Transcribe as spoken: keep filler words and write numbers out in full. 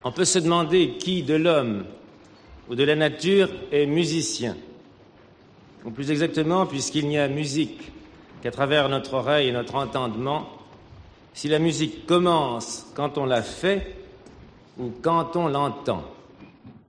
On peut se demander qui de l'homme ou de la nature est musicien. Ou plus exactement, puisqu'il n'y a musique qu'à travers notre oreille et notre entendement, si la musique commence quand on la fait ou quand on l'entend.